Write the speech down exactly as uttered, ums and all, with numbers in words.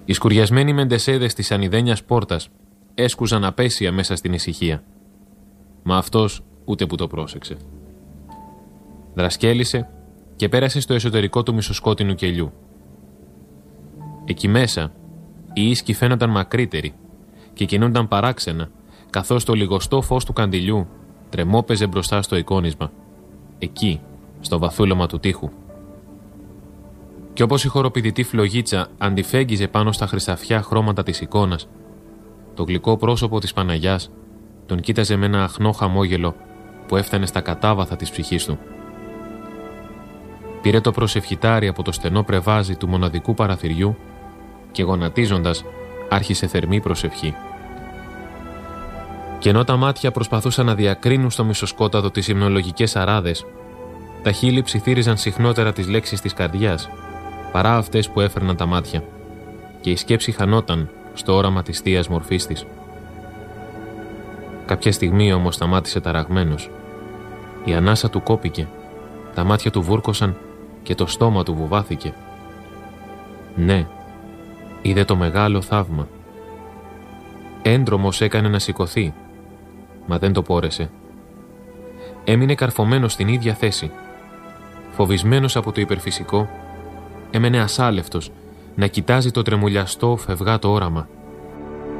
Οι σκουριασμένοι μεντεσέδες της ανιδένιας πόρτας έσκουζαν απέσια μέσα στην ησυχία. Μα αυτός ούτε που το πρόσεξε. Δρασκέλισε και πέρασε στο εσωτερικό του μισοσκότεινου κελιού. Εκεί μέσα οι ίσκοι φαίνονταν μακρύτεροι και κινούνταν παράξενα, καθώς το λιγοστό φως του καντιλιού τρεμόπαιζε μπροστά στο εικόνισμα, εκεί, στο βαθούλωμα του τοίχου. Κι όπως η χοροπηδητή φλογίτσα αντιφέγγιζε πάνω στα χρυσαφιά χρώματα της εικόνας, το γλυκό πρόσωπο της Παναγιάς τον κοίταζε με ένα αχνό χαμόγελο που έφτανε στα κατάβαθα της ψυχής του. Πήρε το προσευχητάρι από το στενό πρεβάζι του μοναδικού παραθυριού και γονατίζοντας άρχισε θερμή προσευχή. Και ενώ τα μάτια προσπαθούσαν να διακρίνουν στο μισοσκόταδο τις υμνολογικές αράδες, τα χείλη ψιθύριζαν συχνότερα τις λέξεις της καρδιάς παρά αυτές που έφερναν τα μάτια, και η σκέψη χανόταν στο όραμα της θείας μορφής της. Κάποια στιγμή όμως σταμάτησε ταραγμένος. Η ανάσα του κόπηκε, τα μάτια του βούρκωσαν και το στόμα του βουβάθηκε. Ναι, είδε το μεγάλο θαύμα. Έντρομος έκανε να σηκωθεί, μα δεν το πόρεσε. Έμεινε καρφωμένος στην ίδια θέση. Φοβισμένος από το υπερφυσικό, έμενε ασάλευτος να κοιτάζει το τρεμουλιαστό φευγάτο όραμα